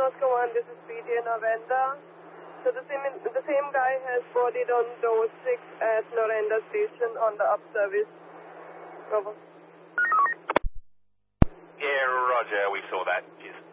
Oscar 1, this is PJ Narendra. So the same guy has boarded on door 6 at Narendra Station on the up service. Over. Yeah, roger, we saw that. Yes.